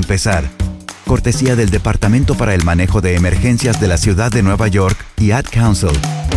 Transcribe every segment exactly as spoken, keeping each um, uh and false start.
empezar. Cortesía del Departamento para el Manejo de Emergencias de la Ciudad de Nueva York y Ad Council.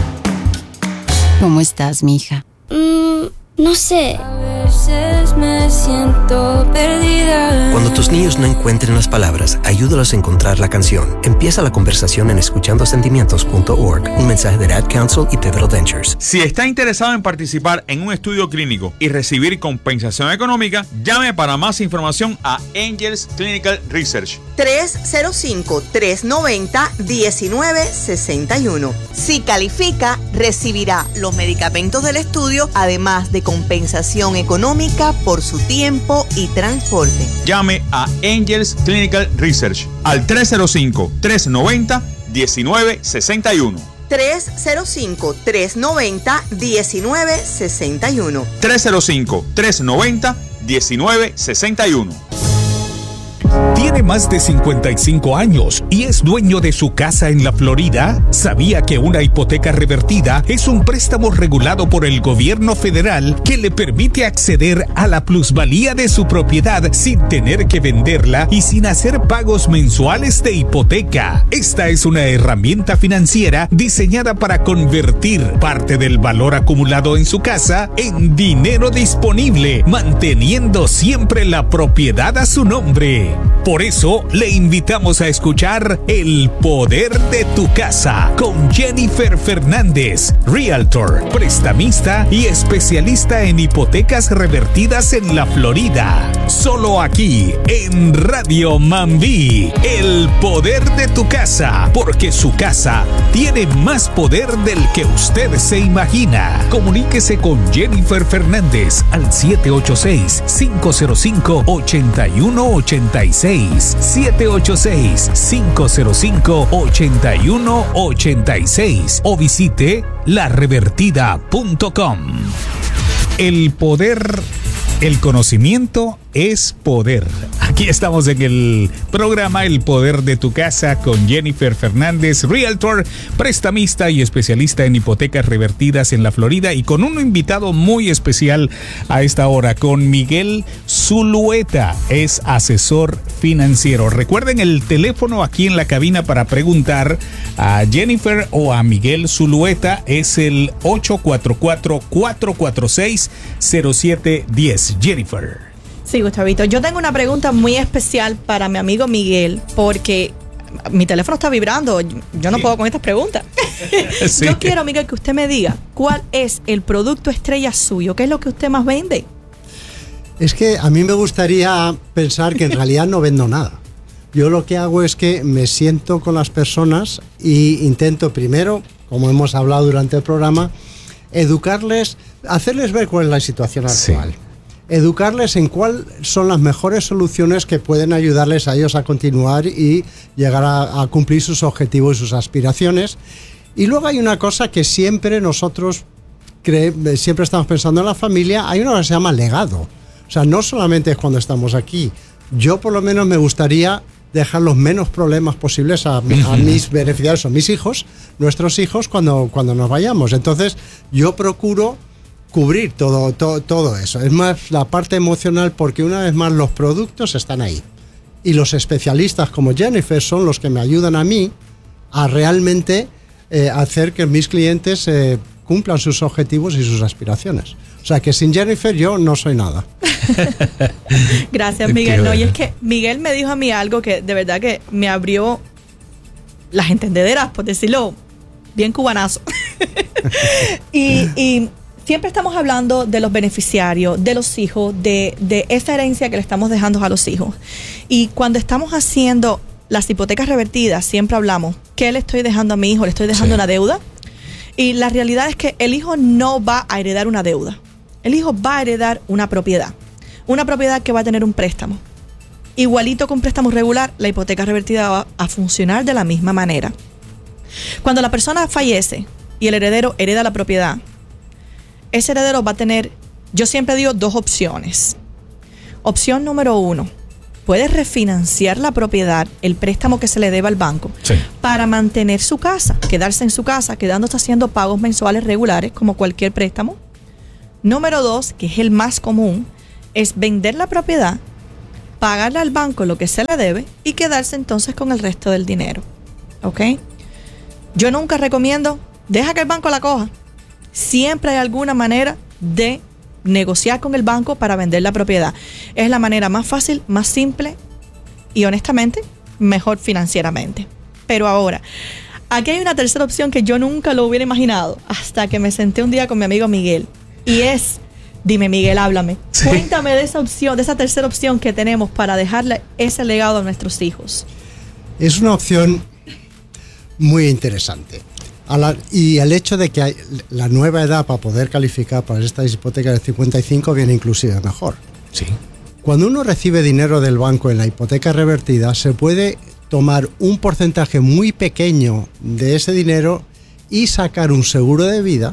¿Cómo estás, mija? Mm, no sé. A veces me siento perdida. Cuando tus niños no encuentren las palabras, ayúdalos a encontrar la canción. Empieza la conversación en escuchando sentimientos punto org. Un mensaje de Ad Council y Pivotal Ventures. Si está interesado en participar en un estudio clínico y recibir compensación económica, llame para más información a Angels Clinical Research. tres cero cinco, tres nueve cero, uno nueve seis uno. Si califica, recibirá los medicamentos del estudio, además de compensación económica por su tiempo y transporte. Llame a Angels Clinical Research al tres cero cinco, tres nueve cero, uno nueve seis uno. tres cero cinco, tres nueve cero, uno nueve seis uno. tres cero cinco, tres nueve cero, uno nueve seis uno. ¿Tiene más de cincuenta y cinco años y es dueño de su casa en la Florida? ¿Sabía que una hipoteca revertida es un préstamo regulado por el gobierno federal que le permite acceder a la plusvalía de su propiedad sin tener que venderla y sin hacer pagos mensuales de hipoteca? Esta es una herramienta financiera diseñada para convertir parte del valor acumulado en su casa en dinero disponible, manteniendo siempre la propiedad a su nombre. Por eso le invitamos a escuchar El Poder de tu Casa con Jennifer Fernández, Realtor, prestamista y especialista en hipotecas revertidas en la Florida. Solo aquí en Radio Mambí, El Poder de tu Casa, porque su casa tiene más poder del que usted se imagina. Comuníquese con Jennifer Fernández al siete ocho seis, cinco cero cinco, ocho uno ocho seis. siete ocho seis, cinco cero cinco, ocho uno ocho seis o visite la revertida punto com. El poder, el conocimiento es poder. Aquí estamos en el programa El Poder de tu Casa con Jennifer Fernández, Realtor, prestamista y especialista en hipotecas revertidas en la Florida, y con un invitado muy especial a esta hora, con Miguel Zulueta, es asesor financiero. Recuerden el teléfono aquí en la cabina para preguntar a Jennifer o a Miguel Zulueta, es el ocho cuatro cuatro, cuatro cuatro seis, cero siete uno cero. Jennifer. Sí, Gustavito, yo tengo una pregunta muy especial para mi amigo Miguel, porque mi teléfono está vibrando, yo no sí. puedo con estas preguntas. Sí. Yo quiero, Miguel, que usted me diga cuál es el producto estrella suyo, qué es lo que usted más vende. Es que a mí me gustaría pensar que en realidad no vendo nada. Yo lo que hago es que me siento con las personas e intento primero, como hemos hablado durante el programa, educarles, hacerles ver cuál es la situación actual. Sí. Educarles en cuáles son las mejores soluciones que pueden ayudarles a ellos a continuar y llegar a, a cumplir sus objetivos y sus aspiraciones. Y luego hay una cosa que siempre nosotros cre- siempre estamos pensando en la familia, hay una que se llama legado. O sea, no solamente es cuando estamos aquí. Yo por lo menos me gustaría dejar los menos problemas posibles a, a mis beneficiarios o mis hijos, nuestros hijos, cuando, cuando nos vayamos. Entonces yo procuro cubrir todo, todo, todo eso. Es más la parte emocional, porque una vez más los productos están ahí. Y los especialistas como Jennifer son los que me ayudan a mí a realmente eh, hacer que mis clientes eh, cumplan sus objetivos y sus aspiraciones. O sea que sin Jennifer yo no soy nada. Gracias, Miguel. No, y es que Miguel me dijo a mí algo que de verdad que me abrió las entendederas, por decirlo bien cubanazo. y, y siempre estamos hablando de los beneficiarios, de los hijos, de, de esa herencia que le estamos dejando a los hijos. Y cuando estamos haciendo las hipotecas revertidas, siempre hablamos, ¿qué le estoy dejando a mi hijo? ¿Le estoy dejando sí. una deuda? Y la realidad es que el hijo no va a heredar una deuda. El hijo va a heredar una propiedad. Una propiedad que va a tener un préstamo. Igualito que un préstamo regular, la hipoteca revertida va a funcionar de la misma manera. Cuando la persona fallece y el heredero hereda la propiedad, ese heredero va a tener, yo siempre digo, dos opciones. Opción número uno, puede refinanciar la propiedad, el préstamo que se le deba al banco, sí. para mantener su casa, quedarse en su casa, quedándose haciendo pagos mensuales regulares como cualquier préstamo. Número dos, que es el más común, es vender la propiedad, pagarle al banco lo que se le debe y quedarse entonces con el resto del dinero. ¿Ok? Yo nunca recomiendo, deja que el banco la coja. Siempre hay alguna manera de negociar con el banco para vender la propiedad. Es la manera más fácil, más simple y honestamente mejor financieramente. Pero ahora, aquí hay una tercera opción que yo nunca lo hubiera imaginado hasta que me senté un día con mi amigo Miguel. Y es, dime Miguel, háblame. Sí. Cuéntame de esa opción, de esa tercera opción que tenemos para dejarle ese legado a nuestros hijos. Es una opción muy interesante. A la, y el hecho de que hay, la nueva edad para poder calificar para estas hipotecas de cincuenta y cinco viene inclusive mejor. Sí. Cuando uno recibe dinero del banco en la hipoteca revertida, se puede tomar un porcentaje muy pequeño de ese dinero y sacar un seguro de vida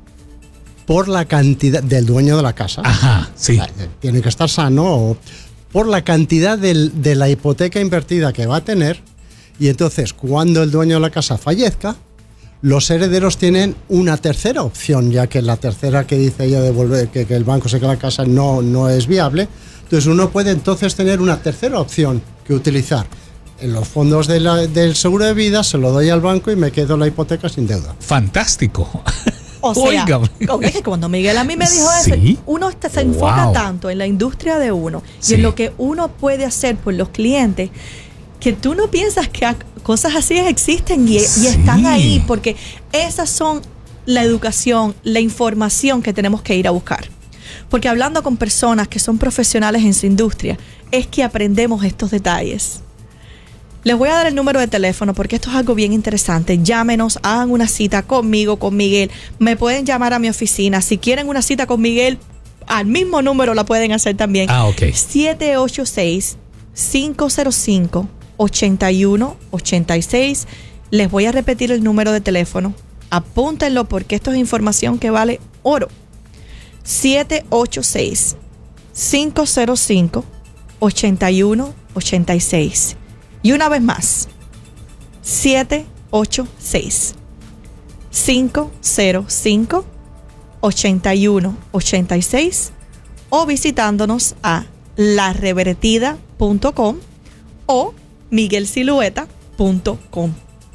por la cantidad del dueño de la casa. Ajá, sí. O sea, tiene que estar sano, o por la cantidad del, de la hipoteca invertida que va a tener. Y entonces, cuando el dueño de la casa fallezca, los herederos tienen una tercera opción, ya que la tercera que dice ella de devolver, que, que el banco se queda la casa no, no es viable. Entonces uno puede entonces tener una tercera opción que utilizar. En los fondos de la, del seguro de vida se lo doy al banco y me quedo la hipoteca sin deuda. Fantástico. O sea, okay, cuando Miguel a mí me dijo ¿Sí? eso, uno se, se enfoca wow. tanto en la industria de uno sí. y en lo que uno puede hacer por los clientes, que tú no piensas que cosas así existen y, sí. y están ahí, porque esas son la educación, la información que tenemos que ir a buscar. Porque hablando con personas que son profesionales en su industria, es que aprendemos estos detalles. Les voy a dar el número de teléfono porque esto es algo bien interesante. Llámenos, hagan una cita conmigo, con Miguel. Me pueden llamar a mi oficina. Si quieren una cita con Miguel, al mismo número la pueden hacer también. Ah, ok. siete ocho seis, cinco cero cinco, ocho uno ocho seis. Les voy a repetir el número de teléfono. Apúntenlo porque esto es información que vale oro. siete ocho seis, cinco cero cinco, ocho uno ocho seis. Y una vez más, siete ocho seis, cinco cero cinco, ocho uno ocho seis o visitándonos a la revertida punto com o miguel silueta punto com.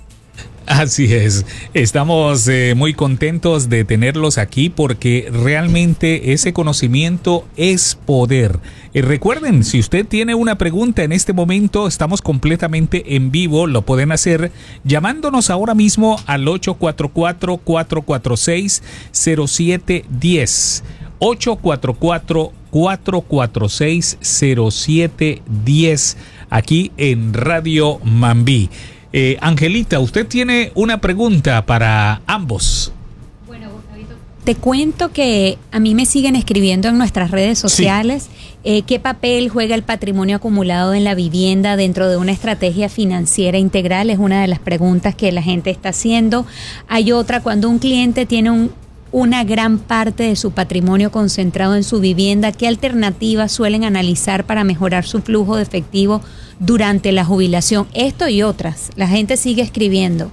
Así es, estamos eh, muy contentos de tenerlos aquí porque realmente ese conocimiento es poder. Eh, recuerden, si usted tiene una pregunta en este momento, estamos completamente en vivo, lo pueden hacer llamándonos ahora mismo al ocho cuatro cuatro, cuatro cuatro seis, cero siete uno cero. ocho cuatro cuatro, cuatro cuatro seis, cero siete uno cero aquí en Radio Mambí. Eh, Angelita, usted tiene una pregunta para ambos. Bueno, Gustavito, te cuento que a mí me siguen escribiendo en nuestras redes sociales. Sí. Eh, ¿Qué papel juega el patrimonio acumulado en la vivienda dentro de una estrategia financiera integral? Es una de las preguntas que la gente está haciendo. Hay otra, cuando un cliente tiene un, una gran parte de su patrimonio concentrado en su vivienda, ¿qué alternativas suelen analizar para mejorar su flujo de efectivo durante la jubilación? Esto y otras. La gente sigue escribiendo.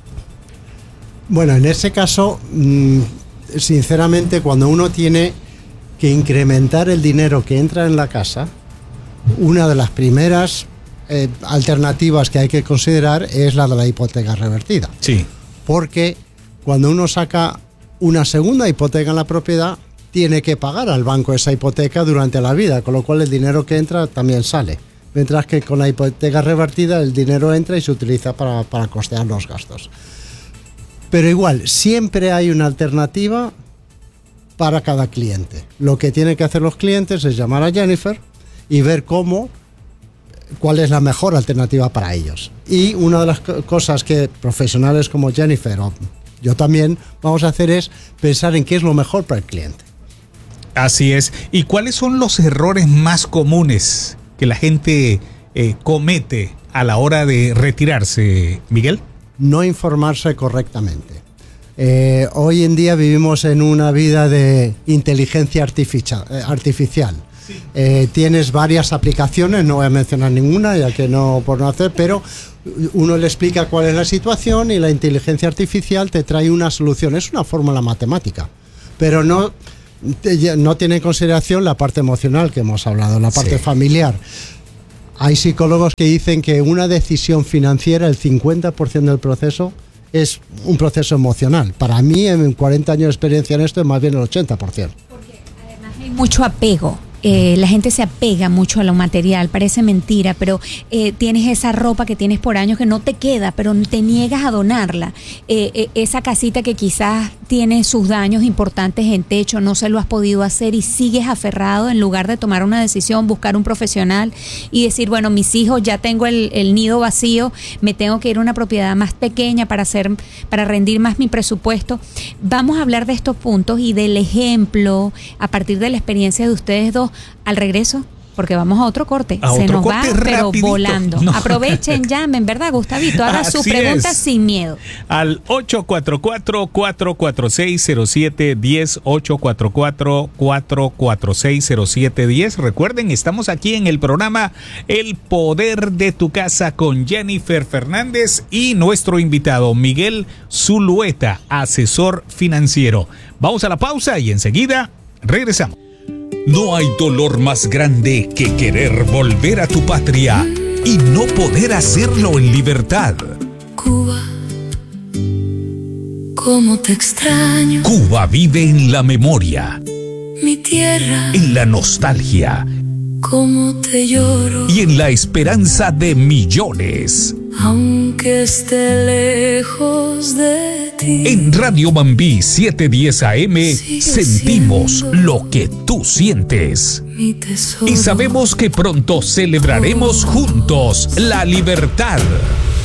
Bueno, en ese caso, mmm, sinceramente, cuando uno tiene que incrementar el dinero que entra en la casa, una de las primeras eh, alternativas que hay que considerar es la de la hipoteca revertida. Sí. Porque cuando uno saca una segunda hipoteca en la propiedad, tiene que pagar al banco esa hipoteca durante la vida, con lo cual el dinero que entra también sale. Mientras que con la hipoteca revertida el dinero entra y se utiliza para, para costear los gastos. Pero igual, siempre hay una alternativa para cada cliente. Lo que tienen que hacer los clientes es llamar a Jennifer y ver cómo, cuál es la mejor alternativa para ellos. Y una de las cosas que profesionales como Jennifer o yo también vamos a hacer es pensar en qué es lo mejor para el cliente. Así es. ¿Y cuáles son los errores más comunes que la gente eh, comete a la hora de retirarse, Miguel? No informarse correctamente. Eh, hoy en día vivimos en una vida de inteligencia artificial. Eh, artificial. Sí. Eh, tienes varias aplicaciones, no voy a mencionar ninguna, ya que no por no hacer, pero uno le explica cuál es la situación y la inteligencia artificial te trae una solución. Es una fórmula matemática, pero no, no tiene en consideración la parte emocional que hemos hablado, la parte sí. familiar. hay psicólogos que dicen que una decisión financiera, el cincuenta por ciento del proceso, es un proceso emocional. Para mí, en cuarenta años de experiencia en esto, es más bien el ochenta por ciento. Porque además hay mucho apego. Eh, la gente se apega mucho a lo material, parece mentira, pero eh, tienes esa ropa que tienes por años que no te queda, pero te niegas a donarla. Eh, eh, esa casita que quizás tiene sus daños importantes en techo, no se lo has podido hacer y sigues aferrado en lugar de tomar una decisión, buscar un profesional y decir, bueno, mis hijos, ya tengo el, el nido vacío, me tengo que ir a una propiedad más pequeña para hacer, para rendir más mi presupuesto. Vamos a hablar de estos puntos y del ejemplo a partir de la experiencia de ustedes dos al regreso, porque vamos a otro corte. A Se otro nos corte va, pero rapidito. volando. No. Aprovechen, llamen, ¿verdad, Gustavito? Haga Así su pregunta es. sin miedo. Al ocho cuatro cuatro, cuatro cuatro seis, cero siete uno cero, ocho cuatro cuatro, cuatro cuatro seis, cero siete uno cero. Recuerden, estamos aquí en el programa El Poder de tu Casa con Jennifer Fernández y nuestro invitado Miguel Zulueta, asesor financiero. Vamos a la pausa y enseguida regresamos. No hay dolor más grande que querer volver a tu patria y no poder hacerlo en libertad. Cuba, cómo te extraño. Cuba vive en la memoria, Mi tierra, en la nostalgia cómo te lloro. y en la esperanza de millones. Aunque esté lejos de ti. En Radio Mambí setecientos diez A M Sigue sentimos siendo lo que tú sientes. Mi tesoro. Y sabemos que pronto celebraremos juntos la libertad.